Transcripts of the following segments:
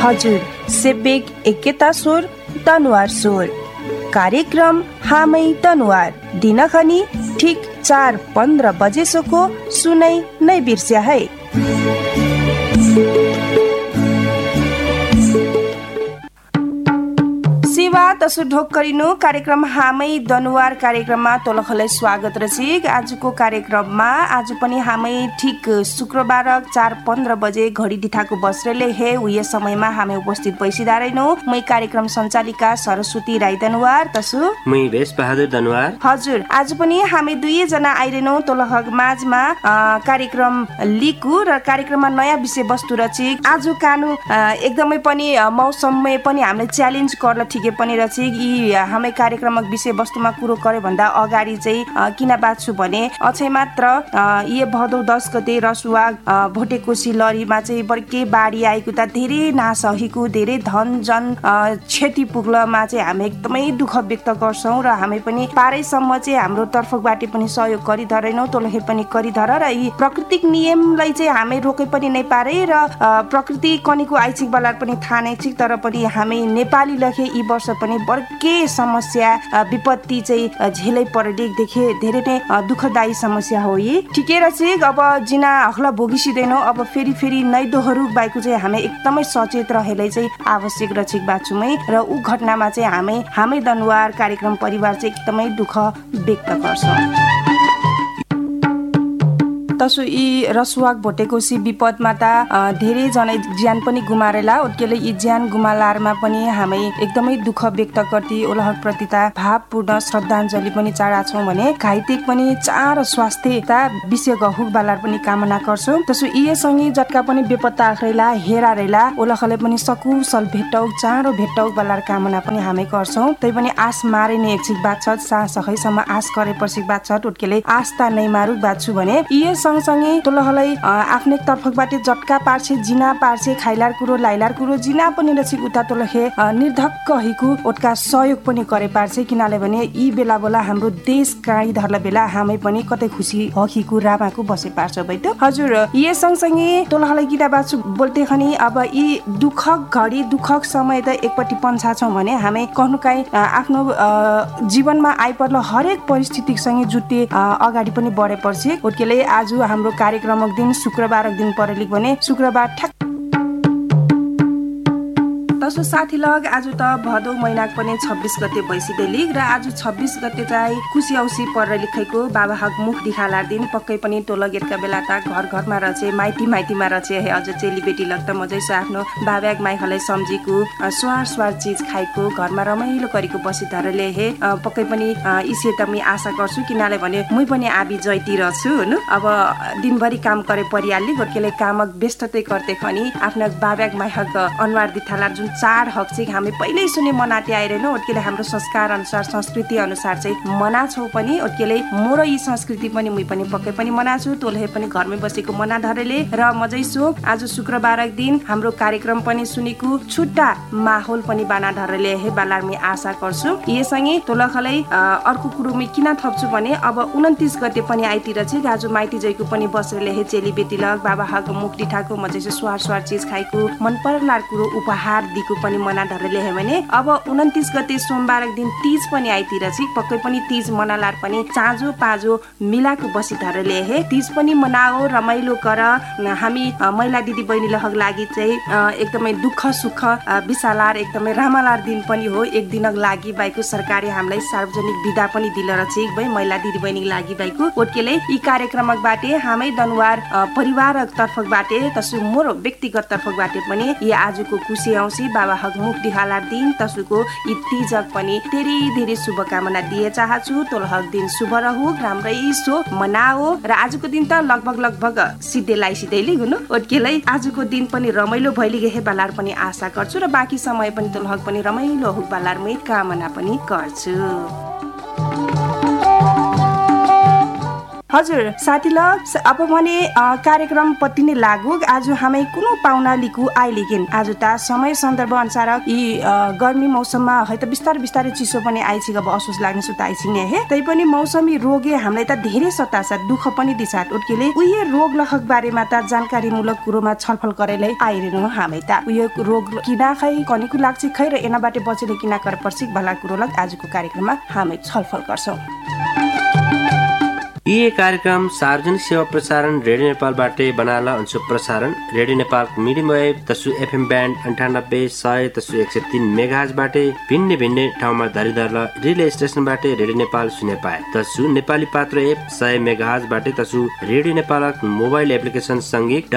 हजुर सेब्बेक एकेता स्वर दनुवार स्वर कार्यक्रम हामै दनुवार दिनखनी ठीक 4:15 बजेसोको सुनै नै बिर्स्या है। सेवा तसु ढोक्करिनु कार्यक्रम हामै दनुवार कार्यक्रममा तोलखलाई स्वागत रसिक। आजको कार्यक्रममा आज पनि हामै ठीक शुक्रबार 4:15 बजे घडी दिठाको बस्रेले हे उयो समयमा हामी उपस्थित भइसिदारैनौ। मै कार्यक्रम सञ्चालिका सरस्वती राई दनुवार तसु मै भेष बहादुर दनुवार। हजुर आज पनि हामी दुई जना आइरेनौ तोलखग माझमा कार्यक्रम लिकु र कार्यक्रममा नयाँ विषय वस्तु रचिक। आज कानु एकदमै पनि मौसममै पनि हामीले च्यालेन्ज गर्न ठिकै पनि रचिक। यी हामी कार्यक्रमक विषय वस्तुमा कुरो गरे भन्दा अगाडि चाहिँ किन बात छु भने अझै मात्र यो भदौ 10 गते रसुवा भोटेकोशी लरीमा चाहिँ बर्के बाढी आएको त धेरै नासहीको धेरै धन जन क्षति पुग्लमा चाहिँ हामी एकदमै दुःख व्यक्त गर्छौं र हामी पनि पारैसम्म चाहिँ हाम्रो तर्फबाट पनि सहयोग गरिधरेनौ तोलखे पनि गरिधर र यी प्राकृतिक नियमलाई चाहिँ हामी रोकै पनि नै पारे र प्रकृति कनिको आइचिक बलार पनि थाहा नै छिक। तर पनि हामी नेपाली लखे यी वर्ष पनि बर्के समस्या विपत्ति चाहिँ झेलै परेको देखे धेरै नै दुःखदायी समस्या हो। यी ठिकै रचिक अब जिना हखला भोगिसिदैनौ अब फेरि नैदोहरू बाइकु चाहिँ हामी एकदमै सचेत रहेलै चाहिँ आवश्यक रचिक बाछुमै र ऊ घटनामा चाहिँ हामी दनुवार कार्यक्रम परिवार चाहिँ एकदमै दुःख व्यक्त गर्छौं। तसु यी रसुवाक भोटेकोशी विपदमा त धेरै जना ज्यान पनि गुमारेला ओकेले यी ज्यान गुमालारमा पनि हामी एकदमै दुःख व्यक्त गर्दै उलहक प्रति त भावपूर्ण श्रद्धाञ्जली पनि चाडा छौं भने घाइते पनि चार स्वास्थ्यता विषय गहुक बालार पनि कामना गर्छौं। तसु यी सँगै जटका पनि बेपत्ता आख्रेला हेरा रेला उलखले पनि सकुशल भेटौ चाँडो भेटौ बालार कामना पनि हामी गर्छौं। तै पनि आस मारे नै एकछिक बात छ सा सखैसम्म आस करे पछि बात छ ओकेले आस्था नै मारुक बात छु भने यी सँगसँगै तोलहलाई आफ्नै तर्फबाट जट्का पार्छे जिना पार्छे खाइलार कुरो लाइलार कुरो जिना पनि रछि उता तोलखे निर्धक्क हिकु ओटका सहयोग पनि करे पार्छे किनले भने यी बेला बेला हाम्रो देश काई धर्ला बेला हामी पनि कतै खुसी हखिकु रामाको बसे पार्छ बैत। हजुर यी सँगसँगै तोलहलाई किता बाछु बोल्ते खनी अब यी दुःखक घडी दुःखक समय त एकपट्टि पन्छा छौं भने हामी कहुकाई आफ्नो जीवनमा आइपर्ल हरेक परिस्थितिसँगै जुटे अगाडि पनि बढे पर्छ। ओकेले आज हाम्रो कार्यक्रमक दिन शुक्रबारक दिन परेलिक भने शुक्रबार ठ्याक तसो साथी लग आज त भदौ महिनाक पनि 26 गते भइसिदेलिक र आज 26 गते चाहिँ खुसी औसी परेर लिखेको बाबा हक मुख दिखालार दिन पक्कै पनि टोलगेटका बेला त घर घरमा रचे माइतीमा रचे हे अझ चेलीबेटी लग त मजैसो आफ्नो बाबाक माइखलाई सम्झिको स्वार चीज खाएको घरमा रमाइलो गरेको बसी धरले हे पक्कै पनि इसे त म आशा गर्छु किनले भने मै पनि आबी जैती रहछु हैन। अब दिनभरि काम करे परियालले गोर्केले कामक व्यस्ततै गर्दै खनी आफ्नो बाबाक माइखक अनुहार दिथालार जुन चाड हक चाहिँ हामी पहिल्यै सुने मनाते आइरहेन ओकेले हाम्रो संस्कार अनुसार संस्कृति अनुसार चाहिँ मनाछौ पनि ओकेले मोर यी संस्कृति पनि मुई पनि पक्कै पनि मनाछु तोलहे पनि घरमै बसेको मना धरेले र मजैसो आज शुक्रबारक दिन हाम्रो कार्यक्रम पनि सुनेको छुट्टा माहौल पनि बाना धरेले हे बालारमी आशा गर्छु। यससँगै तोलखलै अर्को कुरो म किन थप्छु भने अब 29 गते पनि आइतिर चाहिँ आज माइती जैको पनि बसेले हे चेली बेटी लग बाबा हक मुख दिठाको मजैसो स्वार चीज खाएको मन पर्लार कुरो उपहार दिको पनि मना धरेले हे भने अब 29 गते सोमबारक दिन तीज पनि आइतिर चाहिँ पक्कै पनि तीज मनालार पनि चाँजो पाजो मिलाको बसी धरेले हे तीज पनि मनाओ रमाइलो कर हामी महिला दिदी बहिनी लहक लागि चाहिँ एकदमै दुःख सुख विशालार एकदमै रामालार दिन पनि हो एक दिनक लागि बाइको सरकारले हामीलाई सार्वजनिक बिदा पनि दिल रछि भई महिला दिदी बहिनीको लागि बाइको ओटकेले यी कार्यक्रमक बाटे हामी दनुवार परिवारक तर्फबाट तसु मोर व्यक्तिगत तर्फबाट पनि यी आजको खुसी औसी बाबा हक मुख दिहालार दिन तसुको यी तीजक पनि धेरै शुभकामना दिए चाहन्छु। तोलहक दिन शुभ रहोस् राम्रै सो मनाओ र आजको दिन त लगभग सिद्धेलाई गुनु ओटकेलाई आजको दिन पनि रमाइलो भइलिगे हे बालार पनि आशा गर्छु र बाँकी समय पनि तोलहक पनि रमाइलो हो बालारमै कामना पनि गर्छु। हजुर साथी लोग अब भने कार्यक्रम पत्ती नै लागू आज हामी कुनो पाहुना लिकु आइलेकिन आज त समय सन्दर्भ अनुसार यी गर्मी मौसममा है त बिस्तारै चिसो पनि आइछि अब असोज लाग्ने सुता आइछि हे तै पनि मौसमी रोगले हामीलाई त धेरै सतासा दुःख पनि दिसा उठकेले उही रोग लक्षण बारेमा त जानकारीमूलक कुरोमा छलफल गरेलै आइरहनु हामी त उही रोग किना खै कनिकु लाग्छ खै र एनाबाट बचेले किना कर पर्सिक भला कुरो लग आजको कार्यक्रममा हामी छलफल गर्छौं। यी कार्यक्रम सार्वजनिक सेवा प्रसारण रेडियो नेपालबाट बनाला अंश प्रसारण रेडियो नेपाल मिडियम वेभ तसु एफएम ब्यान्ड 98 100 तसु 103 मेगाहर्जबाट भिन्न ठाउँमा धरिधर रिले स्टेशनबाट रेडियो नेपाल सुने पाए तसु नेपाली पात्र एप 100 मेगाहर्जबाट तसु रेडियो नेपालक मोबाइल एप्लिकेसन सँगै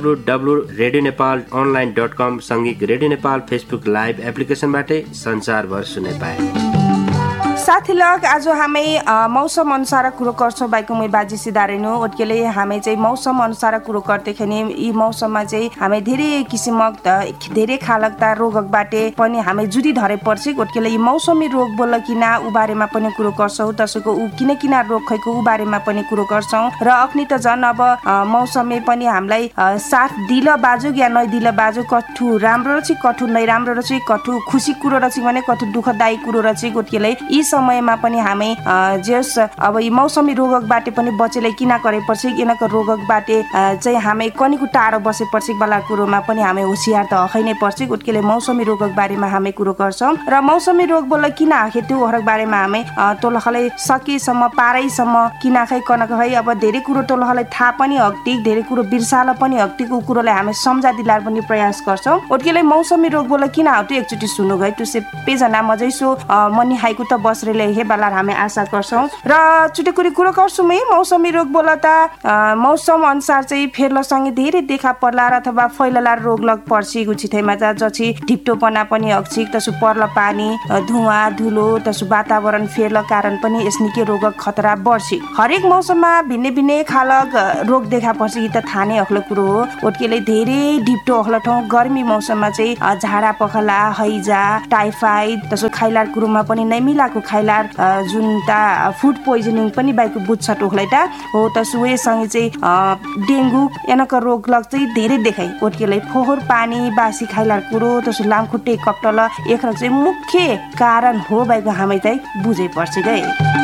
www.radionepalonline.com सँगै रेडियो नेपाल फेसबुक लाइभ एप्लिकेसनबाट संसारभर सुने पाए। साथी लोग आज हामी मौसम अनुसार कुरो गर्छौं बाइको मै बाजी सिधारेनु ओटकेले हामी चाहिँ मौसम अनुसार कुरो गर्दैखनि यी मौसममा चाहिँ हामी धेरै किसिमक धेरै खालकता रोगबाट पनि हामी जुडी धरे पर्छ ओटकेले यी मौसमी रोग बोल किना उ बारेमा पनि कुरो गर्छौं तसको उ किन रोग खैको उ बारेमा पनि कुरो गर्छौं र अग्नि त जन अब मौसमले पनि हामीलाई साथ दिल बाजु या नै दिल बाजु कठु राम्रो रछि कठु नै राम्रो रछि कठु खुशी कुरो रछि भने कठु दुःखदायी कुरो रछि ओटकेले यी समयमा पनि हामी जस अब यी मौसमी रोगबाट पनि बचेले किन करे पर्छ यिनको रोगबाट चाहिँ हामी कनिको टाढो बसे पर्छ वाला कुरोमा पनि हामी होशियार त हखैनै पर्छ उटकेले मौसमी रोगक बारेमा हामी कुरो गर्छौं र मौसमी रोग बोल किन आखे त्यो हरक बारेमा हामी तोलखलै सकेसम्म पारैसम्म किन खै कनक है अब धेरै कुरो तोलखलै थाहा पनि हक्टिक धेरै कुरो बिर्साल पनि हक्टिक कुरोलाई हामी सम्झा दिलार पनि प्रयास गर्छौं उटकेले मौसमी रोग बोल किन आउट एकचोटी सुनु गए तुसे पेजना मजैसो मनी हाइको त बस हे बालार हामी आशा गर्छौं र चुटेकुरी कुरो गर्छौं है मौसमी रोग बोला त मौसम अनुसार चाहिँ फेर्लसँगै धेरै देखा पर्ला अथवा फैलला रोग लग पर्सी गुछिथैमा जछि ढिप्टोपना पनि अक्षिक तसु पर्ल पानी धुवा धुलो तसु वातावरण फेर्ल कारण पनि यसनिके रोगक खतरा बढ्छि हरेक मौसममा भिन्नै खालक रोग देखा पर्छ त थाने अखलो कुरो हो ओटकेले धेरै ढिप्टो अखलो ठाउँ गर्मी मौसममा चाहिँ झाडा पखला हैजा टाइफाइड तसु खाइलार कुरोमा पनि नै मिलाको खाइलार जुन ता फुड पोइजनिङ पनि बाइको बुझ्छ टोखलाई ता हो त सुवे सँगै चाहिँ डेंगु एनको रोग लग चाहिँ धेरै देखाइ ओटकेलाई फोहोर पानी बासी खाइलार कुरो तसु लामखुट्टे कप्टल एक रक चाहिँ मुख्य कारण हो बाइको हामी चाहिँ बुझै पर्छ गए।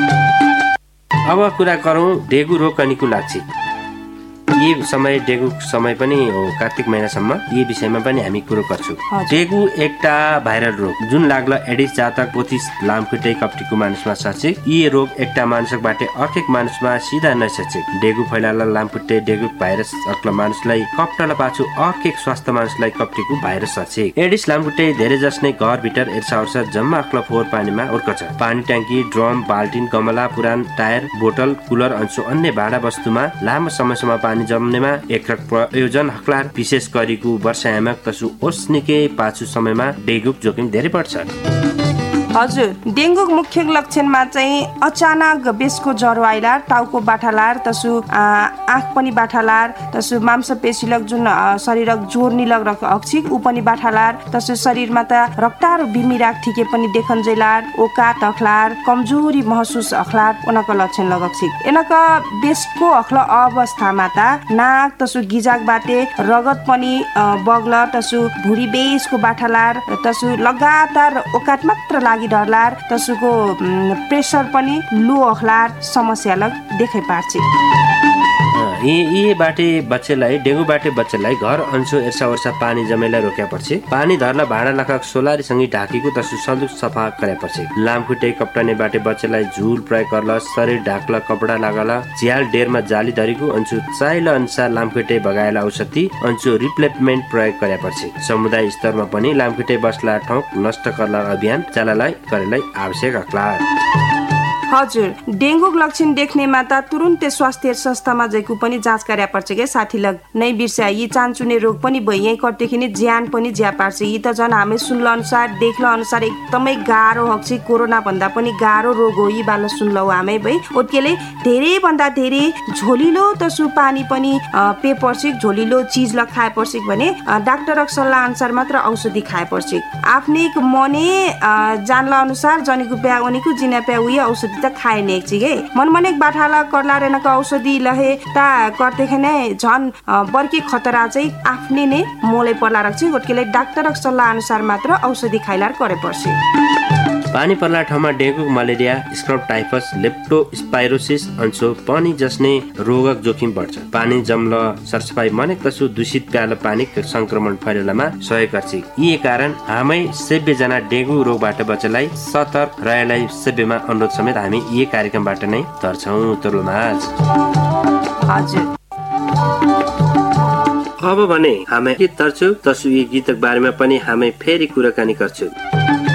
अब कुरा गरौँ डेंगु रोग कनिको लाग्छ यी समय डेंगु समय पनि हो कार्तिक महिनासम्म यी विषयमा पनि हामी कुरो गर्छौं। डेंगु एकटा भाइरल रोग जुन लाग्ला एडिस जातक पोथिस लामखुट्टे कप्टीको मानिसमा सर्छ यी रोग एकटा मानिसबाट अर्को मानिसमा सिधा नसर्छ डेंगु फैलाला लामखुट्टे डेंगु भाइरस अक्ल मानिसलाई कप्टल पाछु अर्को स्वास्थ्य मानिसलाई कप्टीको भाइरस सर्छ एडिस लामखुट्टे धेरै जसनै घर भित्र एर्सा जम्मा अक्ल फोहोर पानीमा उर्कछ पानी ट्याङ्की ड्रम बाल्टिन गमला पुरान टायर बोतल कुलर अन्सु अन्य भाडा वस्तुमा लामो समयसम्म पानी जम्नेमा एकरक प्रयोजन हकलार विशेष गरेको वर्षायामक तसु ओस्निके पाछु समयमा डेंगुको जोखिम धेरै बढ्छ। हजुर डेंगु मुख्य लक्षणमा चाहिँ अचानक बेसको ज्वरो आइलार टाउको बाठालार तसु आँख पनि बाठालार तसु मांसपेशीलक जुन शरीरक जोर निलग अक्षिक उ पनि बाठालार तसु शरीरमा त रक्तार बिमिराक ठिके पनि देखन जैलार ओका तखलार कमजोरी महसुस अखलार उनको लक्षण लगक्षिक एनका बेसको अखला अवस्थामा त नाक तसु गिजाक बाटे रगत पनि बग्ल तसु भुरी बेसको बाठालार तसु लगातार ओकाट मात्र डरलार तसुको प्रेसर पनि लो अखलार समस्या लग देखै पार्छ। यी बाटे बच्चेलाई डेंगु बाटे बच्चेलाई घर अंशो एर्सा वर्षा पानी जमेला रोक्या पर्छ पानी धरला भाडा लखक सोलारी सँगै ढाकेको तसु सन्दुक सफा गरे पर्छ लामखुट्टे कप्टने बाटे बच्चेलाई झुल प्रयोग गर्ला शरीर ढाक्ला कपडा लगाला झ्याल डेरमा जाली धरेको अंशु चाहिला अनुसार लामखुट्टे बगाएला औषधि अंशु रिप्लेसमेन्ट प्रयोग गरे पर्छ समुदाय स्तरमा पनि लामखुट्टे बस्ला ठाउँ नष्ट गर्ला अभियान चलालाई गरेलाई आवश्यक अक्ला। हजुर डेंगु लक्षण देख्नेमा त तुरुन्तै स्वास्थ्य संस्थामा जैको पनि जाँच गरे पर्छ के साथी लग नै बिर्स्या यी चान्चुने रोग पनि भइ यही कटेखिने ज्यान पनि ज्या पार्छ यी त जन हामी सुनल अनुसार देखल अनुसार एकदमै गाह्रो हक्छि कोरोना भन्दा पनि गाह्रो रोग हो यी बाल सुनलौ हामी भई ओटकेले धेरै भन्दा धेरै झोलिलो तसु पानी पनि पे पर्छ झोलिलो चीज ल खाए पर्छ भने डाक्टरक सल्लाह अनुसार मात्र औषधि खाए पर्छ आफ्नै मने जानला अनुसार जनेको प्या उनीको जिना प्या उही औषधि खाए नेक्चिगे मनमनेक बाठाला कर्ला रेनको औषधि लहे ता करतेखेने झन बर्की खतरा चाहिँ आफ्नै नै मोले पर्ला रक्छि गोटकेले डाक्टरक सल्लाह अनुसार मात्र औषधि खाइलार करे पर्छ। पानी पर्ला ठाउँमा dengue, malaria, scrub typhus, leptospirosis अंशो पानी जस्ने रोगक जोखिम बढ्छ। पानी जम्ल सरसफाई मनेक तसु दूषित प्यालो पानी संक्रमण फैलनमा सहयोग गर्छ। यी कारण हामी सबै जना डेङ्गु रोगबाट बचलाई सतर्क रहलाई सबैमा अनुरोध समेत हामी यी कार्यक्रमबाट नै तर्छौं तरुलमाझ। हजुर अब भने हामी गीत तर्छौं तसु यी गीतक बारेमा पनि हामी फेरि कुराकानी गर्छौं।